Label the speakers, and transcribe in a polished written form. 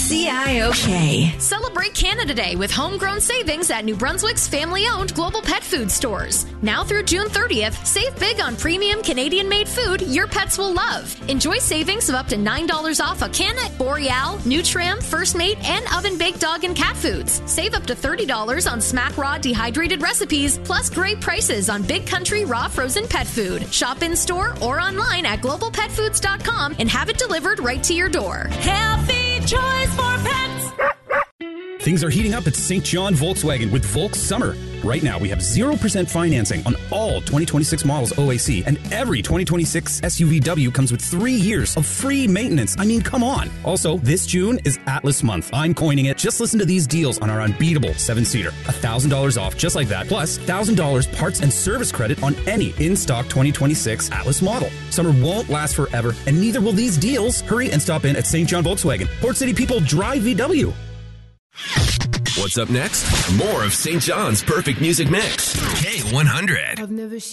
Speaker 1: KCIOK.
Speaker 2: Celebrate Canada Day with homegrown savings at New Brunswick's family-owned Global Pet Food stores. Now through June 30th, save big on premium Canadian-made food your pets will love. Enjoy savings of up to $9 off a Cannet, Boreal, Nutram, First Mate, and oven-baked dog and cat foods. Save up to $30 on Smack Raw dehydrated recipes, plus great prices on Big Country raw frozen pet food. Shop in-store or online at globalpetfoods.com and have it delivered right to your door.
Speaker 1: Healthy choice for pets.
Speaker 3: Things are heating up at St. John Volkswagen with Volks Summer. Right now, we have 0% financing on all 2026 models OAC, and every 2026 SUVW comes with 3 years of free maintenance. I mean, come on. Also, this June is Atlas Month. I'm coining it. Just listen to these deals on our unbeatable 7-seater. $1,000 off just like that, plus $1,000 parts and service credit on any in-stock 2026 Atlas model. Summer won't last forever, and neither will these deals. Hurry and stop in at St. John Volkswagen. Port City people drive VW.
Speaker 4: What's up next? More of St. John's Perfect Music Mix. K100.
Speaker 5: I've never